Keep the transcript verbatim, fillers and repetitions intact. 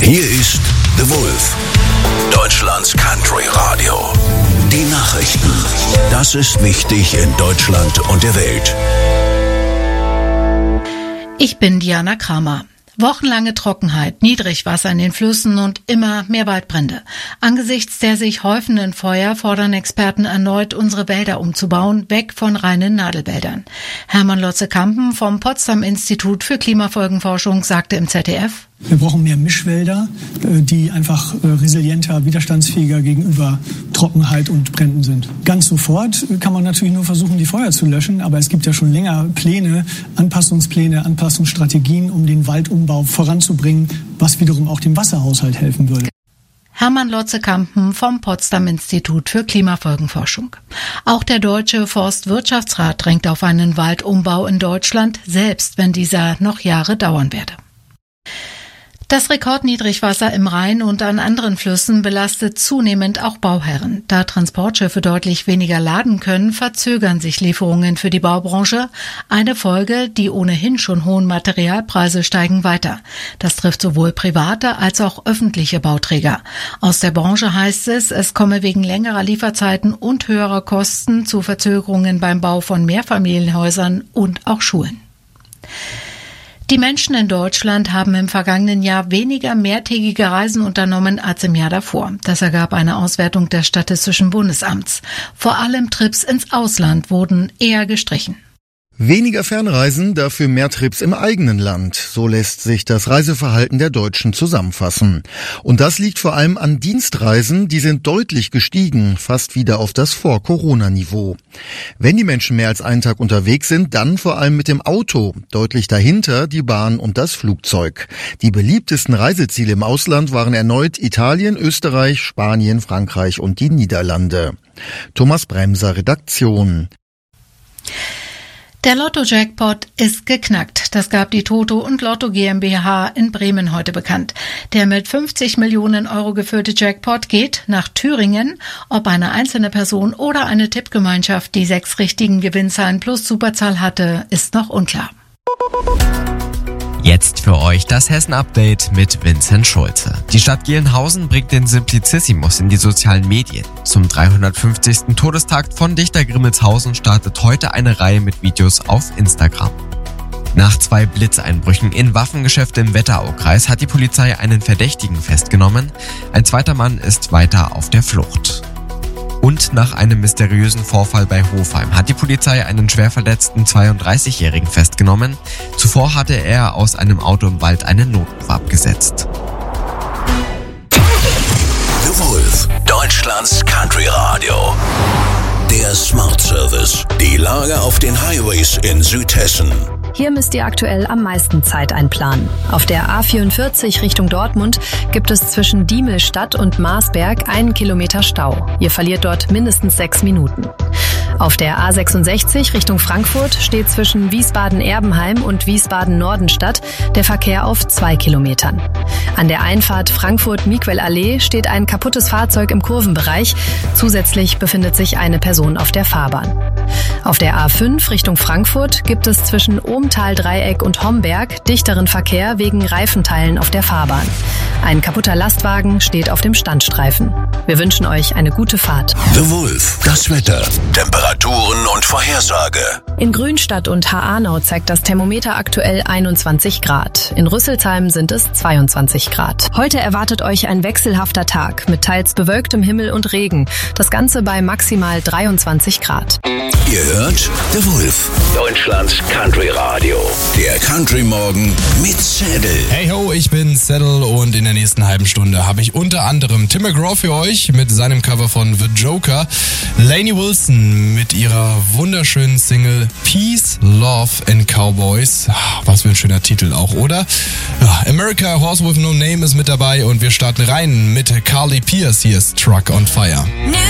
Hier ist The Wolf, Deutschlands Country Radio. Die Nachrichten. Das ist wichtig in Deutschland und der Welt. Ich bin Diana Kramer. Wochenlange Trockenheit, Niedrigwasser in den Flüssen und immer mehr Waldbrände. Angesichts der sich häufenden Feuer fordern Experten erneut, unsere Wälder umzubauen, weg von reinen Nadelwäldern. Hermann Lotze-Kampen vom Potsdam-Institut für Klimafolgenforschung sagte im Z D F: Wir brauchen mehr Mischwälder, die einfach resilienter, widerstandsfähiger gegenüber Trockenheit und Bränden sind. Ganz sofort kann man natürlich nur versuchen, die Feuer zu löschen, aber es gibt ja schon länger Pläne, Anpassungspläne, Anpassungsstrategien, um den Waldumbau voranzubringen, was wiederum auch dem Wasserhaushalt helfen würde. Hermann Lotze-Kampen vom Potsdam-Institut für Klimafolgenforschung. Auch der Deutsche Forstwirtschaftsrat drängt auf einen Waldumbau in Deutschland, selbst wenn dieser noch Jahre dauern werde. Das Rekordniedrigwasser im Rhein und an anderen Flüssen belastet zunehmend auch Bauherren. Da Transportschiffe deutlich weniger laden können, verzögern sich Lieferungen für die Baubranche. Eine Folge, die ohnehin schon hohen Materialpreise steigen weiter. Das trifft sowohl private als auch öffentliche Bauträger. Aus der Branche heißt es, es komme wegen längerer Lieferzeiten und höherer Kosten zu Verzögerungen beim Bau von Mehrfamilienhäusern und auch Schulen. Die Menschen in Deutschland haben im vergangenen Jahr weniger mehrtägige Reisen unternommen als im Jahr davor. Das ergab eine Auswertung des Statistischen Bundesamts. Vor allem Trips ins Ausland wurden eher gestrichen. Weniger Fernreisen, dafür mehr Trips im eigenen Land. So lässt sich das Reiseverhalten der Deutschen zusammenfassen. Und das liegt vor allem an Dienstreisen, die sind deutlich gestiegen, fast wieder auf das Vor-Corona-Niveau. Wenn die Menschen mehr als einen Tag unterwegs sind, dann vor allem mit dem Auto. Deutlich dahinter die Bahn und das Flugzeug. Die beliebtesten Reiseziele im Ausland waren erneut Italien, Österreich, Spanien, Frankreich und die Niederlande. Thomas Bremser, Redaktion. Der Lotto-Jackpot ist geknackt. Das gab die Toto und Lotto GmbH in Bremen heute bekannt. Der mit fünfzig Millionen Euro gefüllte Jackpot geht nach Thüringen. Ob eine einzelne Person oder eine Tippgemeinschaft die sechs richtigen Gewinnzahlen plus Superzahl hatte, ist noch unklar. Jetzt für euch das Hessen-Update mit Vincent Schulze. Die Stadt Gelnhausen bringt den Simplicissimus in die sozialen Medien. Zum dreihundertfünfzigsten Todestag von Dichter Grimmelshausen startet heute eine Reihe mit Videos auf Instagram. Nach zwei Blitzeinbrüchen in Waffengeschäfte im Wetteraukreis hat die Polizei einen Verdächtigen festgenommen. Ein zweiter Mann ist weiter auf der Flucht. Und nach einem mysteriösen Vorfall bei Hofheim hat die Polizei einen schwer verletzten zweiunddreißigjährigen festgenommen. Zuvor hatte er aus einem Auto im Wald einen Notruf abgesetzt. The Wolf, Deutschlands Country Radio. Der Smart Service. Die Lage auf den Highways in Südhessen. Hier müsst ihr aktuell am meisten Zeit einplanen. Auf der A vierundvierzig Richtung Dortmund gibt es zwischen Diemelstadt und Marsberg einen Kilometer Stau. Ihr verliert dort mindestens sechs Minuten. Auf der A sechsundsechzig Richtung Frankfurt steht zwischen Wiesbaden-Erbenheim und Wiesbaden-Nordenstadt der Verkehr auf zwei Kilometern. An der Einfahrt Frankfurt-Miquel-Allee steht ein kaputtes Fahrzeug im Kurvenbereich. Zusätzlich befindet sich eine Person auf der Fahrbahn. Auf der A fünf Richtung Frankfurt gibt es zwischen Ohmtal-Dreieck und Homberg dichteren Verkehr wegen Reifenteilen auf der Fahrbahn. Ein kaputter Lastwagen steht auf dem Standstreifen. Wir wünschen euch eine gute Fahrt. The Wolf, das Wetter, Temperaturen und Vorhersage. In Grünstadt und Haanau zeigt das Thermometer aktuell einundzwanzig Grad. In Rüsselsheim sind es zweiundzwanzig Grad. Heute erwartet euch ein wechselhafter Tag mit teils bewölktem Himmel und Regen. Das Ganze bei maximal dreiundzwanzig Grad. Ihr hört The Wolf, Deutschlands Country Radio. Der Country Morgen mit Saddle. Hey ho, ich bin Saddle und in der nächsten halben Stunde habe ich unter anderem Tim McGraw für euch mit seinem Cover von The Joker, Lainey Wilson mit ihrer wunderschönen Single Peace, Love and Cowboys. Was für ein schöner Titel auch, oder? Ja, America Horse with No Name ist mit dabei und wir starten rein mit Carly Pierce. Hier ist Truck on Fire.